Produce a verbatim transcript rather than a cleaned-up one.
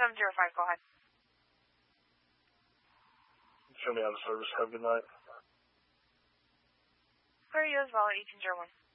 seven zero five, go ahead. Show me out of service. Have a good night. For you as well, eighteen zero one.